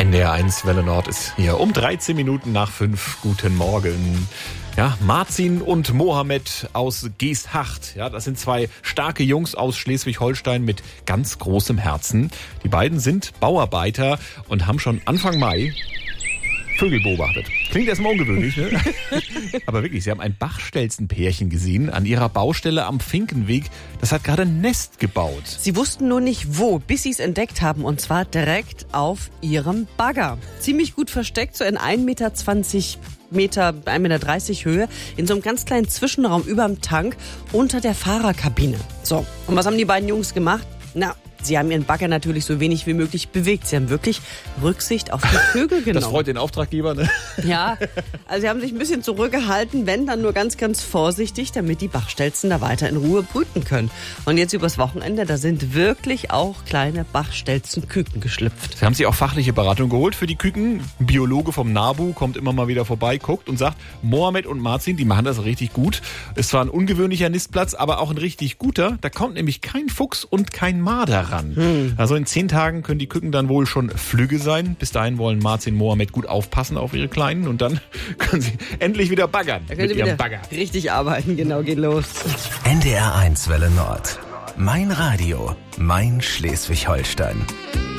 NDR 1 Welle Nord ist hier um 13 Minuten nach 5. Guten Morgen. Ja, Marzin und Mohammed aus Geesthacht. Ja, das sind zwei starke Jungs aus Schleswig-Holstein mit ganz großem Herzen. Die beiden sind Bauarbeiter und haben schon Anfang Mai Vögel beobachtet. Klingt erstmal ungewöhnlich, ne? Aber wirklich, sie haben ein Bachstelzenpärchen gesehen an ihrer Baustelle am Finkenweg. Das hat gerade ein Nest gebaut. Sie wussten nur nicht wo, bis sie es entdeckt haben, und zwar direkt auf ihrem Bagger. Ziemlich gut versteckt, so in 1,20 Meter, 1,30 Meter Höhe, in so einem ganz kleinen Zwischenraum überm Tank unter der Fahrerkabine. So, und was haben die beiden Jungs gemacht? Na, sie haben ihren Bagger natürlich so wenig wie möglich bewegt. Sie haben wirklich Rücksicht auf die Vögel genommen. Das freut den Auftraggeber, ne? Ja, also sie haben sich ein bisschen zurückgehalten, wenn dann nur ganz, ganz vorsichtig, damit die Bachstelzen da weiter in Ruhe brüten können. Und jetzt übers Wochenende, da sind wirklich auch kleine Bachstelzenküken geschlüpft. Sie haben sich auch fachliche Beratung geholt für die Küken. Ein Biologe vom NABU kommt immer mal wieder vorbei, guckt und sagt, Mohammed und Marzin, die machen das richtig gut. Ist zwar ein ungewöhnlicher Nistplatz, aber auch ein richtig guter. Da kommt nämlich kein Fuchs und kein Marder ran. Also in 10 Tagen können die Küken dann wohl schon flügge sein. Bis dahin wollen Marzin und Mohammed gut aufpassen auf ihre Kleinen und dann können sie endlich wieder baggern mit ihrem Bagger. Richtig arbeiten, genau, geht los. NDR 1 Welle Nord. Mein Radio, mein Schleswig-Holstein.